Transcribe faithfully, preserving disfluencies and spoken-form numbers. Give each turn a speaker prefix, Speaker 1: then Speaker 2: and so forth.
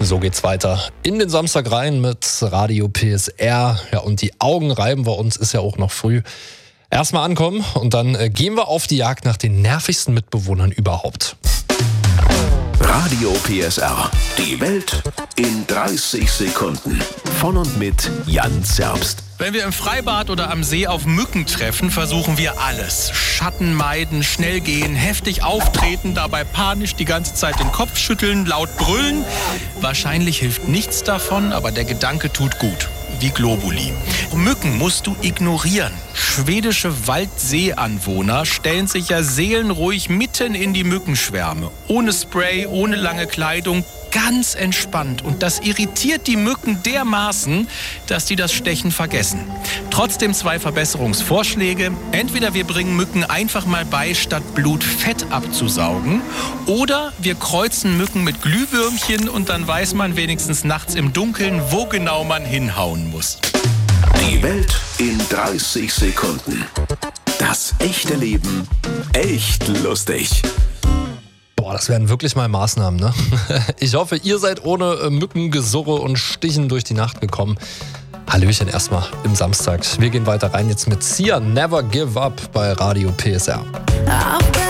Speaker 1: So geht's weiter in den Samstag rein mit Radio P S R. Ja, und die Augen reiben wir uns, ist ja auch noch früh. Erstmal ankommen und dann äh, gehen wir auf die Jagd nach den nervigsten Mitbewohnern überhaupt.
Speaker 2: Radio P S R. Die Welt in dreißig Sekunden. Von und mit Jan Zerbst.
Speaker 3: Wenn wir im Freibad oder am See auf Mücken treffen, versuchen wir alles. Schatten meiden, schnell gehen, heftig auftreten, dabei panisch die ganze Zeit den Kopf schütteln, laut brüllen. Wahrscheinlich hilft nichts davon, aber der Gedanke tut gut. Wie Globuli. Mücken musst du ignorieren. Schwedische Waldseeanwohner stellen sich ja seelenruhig mitten in die Mückenschwärme. Ohne Spray, ohne lange Kleidung, ganz entspannt. Und das irritiert die Mücken dermaßen, dass die das Stechen vergessen. Trotzdem zwei Verbesserungsvorschläge. Entweder wir bringen Mücken einfach mal bei, statt Blut Fett abzusaugen. Oder wir kreuzen Mücken mit Glühwürmchen und dann weiß man wenigstens nachts im Dunkeln, wo genau man hinhauen muss.
Speaker 2: Die Welt in dreißig Sekunden. Das echte Leben echt lustig.
Speaker 1: Boah, das wären wirklich mal Maßnahmen, ne? Ich hoffe, ihr seid ohne äh, Mückengesurre und Stichen durch die Nacht gekommen. Hallöchen erstmal im Samstag. Wir gehen weiter rein jetzt mit Sia, Never Give Up bei Radio P S R.